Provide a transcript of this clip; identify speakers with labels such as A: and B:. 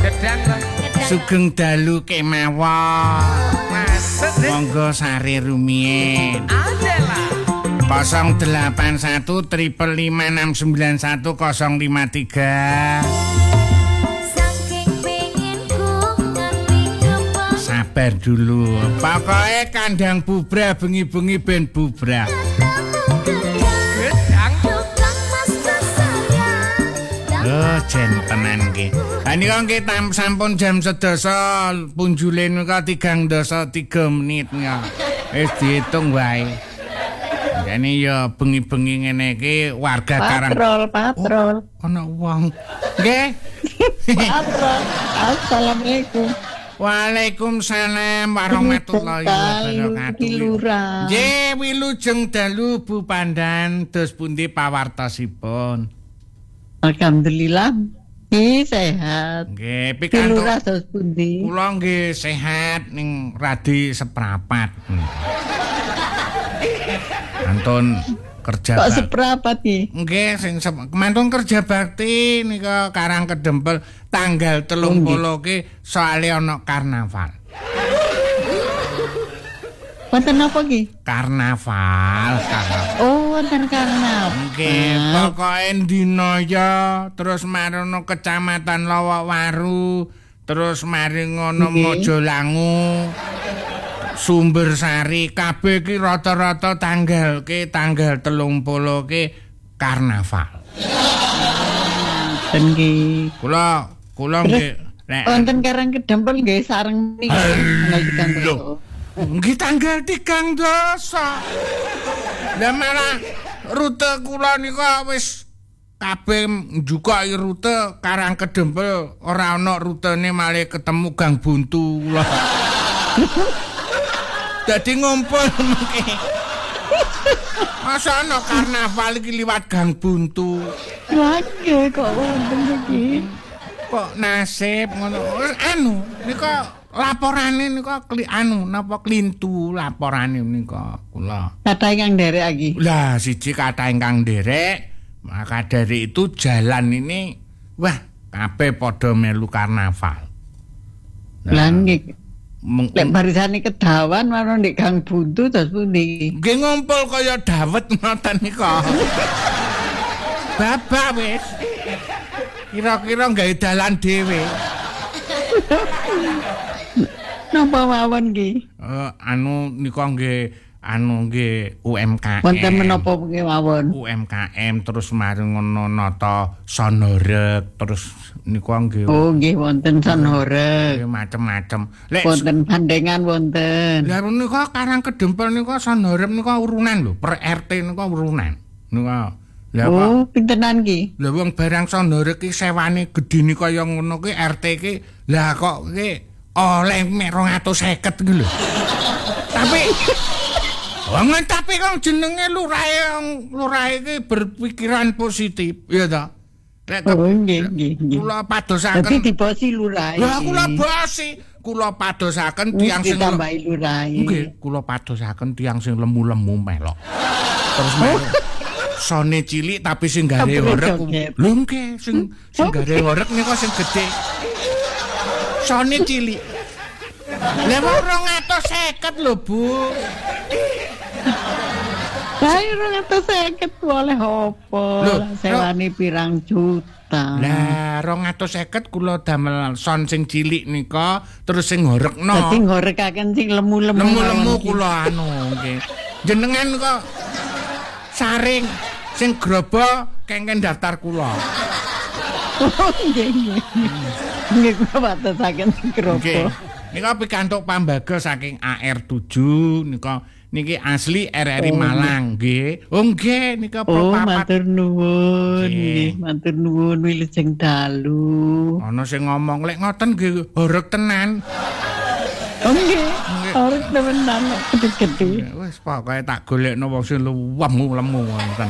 A: Sugeng dalu kemawon.
B: Maksud
A: Monggo sare rumiyin. 081 555 691 053. Sabar dulu. Pokoke kandang bubrah bengi-bengi ben bubrah. Oh, jen tenan nggih. Lah nika nggih sampun jam 11 punjule nika 3:03 menit nika. Wis diitung wae. Jane ya bengi-bengi ngene iki warga Karang.
C: Patrol.
A: Ana wong. Nggih.
C: Patrol. Assalamualaikum.
A: Waalaikumsalam warahmatullahi wabarakatuh. Nggih, wilujeng dalu Bu Pandan, dos pundi pawartosipun?
C: Alhamdulillah, sehat.
A: Nggih, pikantuk
C: Lurah dos pundi?
A: Kula nggih sehat ning radi seprapat. Mantun kerja
C: Kok seprapat iki?
A: Nggih, sing mantun kerja bakti nika Karang Kedempel tanggal 30 ki soalé ana karnaval.
C: Wonten apa iki?
A: Karnaval.
C: Oh, wonten karnaval.
A: Nggih, pokoke dina ya terus marono Kecamatan Lowokwaru, terus mari ngono Mojolangu, Sumbersari, kabeh ki rata-rata tanggal 30 ki karnaval.
C: Den iki.
A: Kula nggih
C: Wonten Karang Kedempel nggih sareng niki.
A: Nggih tanggal 3 dosa. Lah malah rute kula nika wis kabeh njukoki rute Karang Kedempel, ora ana rutene malah ketemu Gang Buntu kula. Dadi ngumpul mengke. Masa ana karnaval iki liwat Gang Buntu.
C: Lagi kok wonten iki.
A: Kok nasib ngono. Anu nika laporane nika napa klintu laporane nika kula.
C: Kathah ingkang nderek iki.
A: Lah siji kathah ingkang nderek, maka dari itu jalan ini wah kabeh padha melu karnaval.
C: Lah nggih. Lek barisane kedawan marang ndek Gang Buntu terus pundi?
A: Nggih ngumpul kaya dawet ngoten nika. Babak wis. Kira-kira gawe dalan dhewe.
C: Napa mawon nggih?
A: Anu nika nggih UMKM.
C: Wonten menapa mawon?
A: UMKM terus mari ngono nata sonorek terus niku nggih.
C: Oh nggih wonten sonorek.
A: Nggih macem-macem. Lek
C: wonten pandengan wonten.
A: Lah nika Karang Kedempel nika sonorek nika urunan lho, per RT nika urunan. Nika
C: oh, pintenan ki?
A: Lah wong barang sonorek ki sewane gedine kaya ngono ki RT ki. Lah kok ki oleh 250 ki lho. Tapi kok jenenge lurahe ki berpikiran positif, ya ta? Lek kula padosaken.
C: Dadi dibosi lurahe.
A: Lah kula padosaken tiyang sing
C: tambahi lurahe.
A: Nggih, kula padosaken tiyang sing lemu-lemu melok. Terus sone cilik tapi sing gare horeg. Lho nggih, sing gare horeg nika sing gedhe. Sone cilik. Lah 250 lho, Bu.
C: Lah 250 oleh apa? Sewane pirang juta.
A: Lah 250 kula damel son sing cilik nika terus sing horegno.
C: Dadi ngoregaken sing lemu-lemu.
A: Lemu-lemu kula anu nggih. Jenengan kok saring sing grobo kengken daftar kula.
C: Oh nggih. Nggih kula batasaken grobo.
A: Nika pikantuk pambaga saking AR7 nika niki asli RRI Malang nggih. Oh nggih nika
C: propapat. Oh matur nuwun nggih, matur nuwun wilujeng dalu.
A: Ana sing ngomong lek ngoten nggih horeg tenan.
C: Oh nggih. Horeg tenan gede-gede.
A: Wis pokoke tak golekno wong sing lemu ngoten.